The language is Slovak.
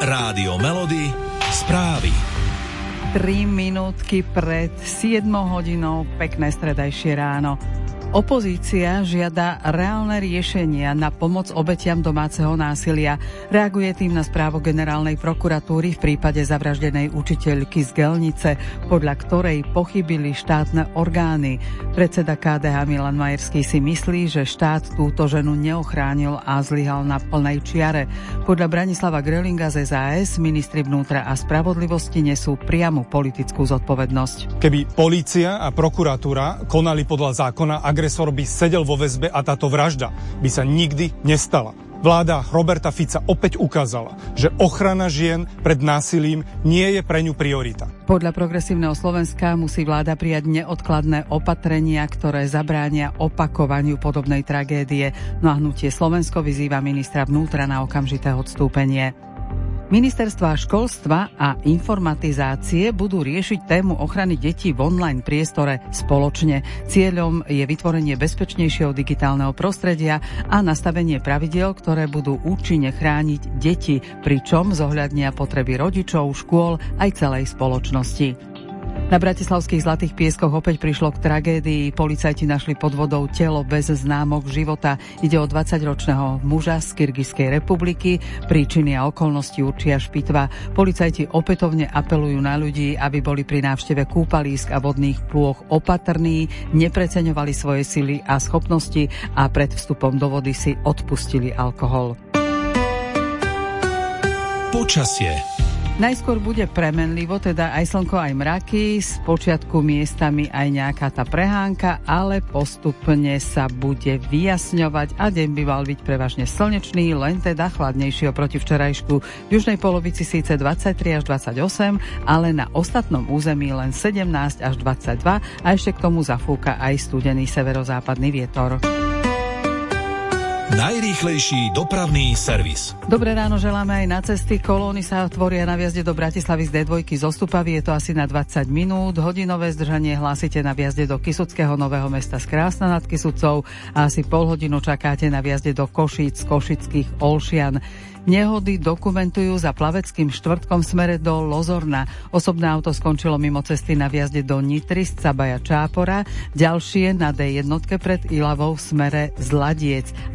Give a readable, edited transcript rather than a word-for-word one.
Rádio Melody, správy. 3 minútky pred 7 hodinou, pekné stredajšie ráno. Opozícia žiada reálne riešenia na pomoc obetiam domáceho násilia. Reaguje tým na správu generálnej prokuratúry v prípade zavraždenej učiteľky z Gelnice, podľa ktorej pochybili štátne orgány. Predseda KDH Milan Majerský si myslí, že štát túto ženu neochránil a zlyhal na plnej čiare. Podľa Branislava Grölinga z SAS ministri vnútra a spravodlivosti nesú priamu politickú zodpovednosť. Keby polícia a prokuratúra konali podľa zákona, agresor by sedel vo väzbe a táto vražda by sa nikdy nestala. Vláda Roberta Fica opäť ukázala, že ochrana žien pred násilím nie je pre ňu priorita. Podľa Progresívneho Slovenska musí vláda prijať neodkladné opatrenia, ktoré zabránia opakovaniu podobnej tragédie. No a Hnutie Slovensko vyzýva ministra vnútra na okamžité odstúpenie. Ministerstvá školstva a informatizácie budú riešiť tému ochrany detí v online priestore spoločne. Cieľom je vytvorenie bezpečnejšieho digitálneho prostredia a nastavenie pravidiel, ktoré budú účinne chrániť deti, pričom zohľadnia potreby rodičov, škôl aj celej spoločnosti. Na bratislavských Zlatých pieskoch opäť prišlo k tragédii. Policajti našli pod vodou telo bez známok života. Ide o 20-ročného muža z Kyrgyzskej republiky. Príčiny a okolnosti určia špitva. Policajti opätovne apelujú na ľudí, aby boli pri návšteve kúpalísk a vodných plôch opatrní, nepreceňovali svoje sily a schopnosti a pred vstupom do vody si odpustili alkohol. Počasie. Najskôr bude premenlivo, teda aj slnko, aj mraky, z počiatku miestami aj nejaká tá prehánka, ale postupne sa bude vyjasňovať a deň by mal byť prevažne slnečný, len teda chladnejší oproti včerajšku. V južnej polovici síce 23 až 28, ale na ostatnom území len 17 až 22 a ešte k tomu zafúka aj studený severozápadný vietor. Najrýchlejší dopravný servis. Dobré ráno želáme aj na cesty. Kolóny sa tvoria na vjazde do Bratislavy z D2 z Ostupavy. Je to asi na 20 minút. Hodinové zdržanie hlásite na vjazde do Kysuckého Nového Mesta z Krásna nad Kysucou a asi pol hodinu čakáte na vjazde do Košíc z Košických Olšian. Nehody dokumentujú za Plaveckým štvrtkom smere do Lozorna. Osobné auto skončilo mimo cesty na vjazde do Nitry z Cabaja Čápora, ďalšie na D1 pred Ilavou v smere z Ladiec.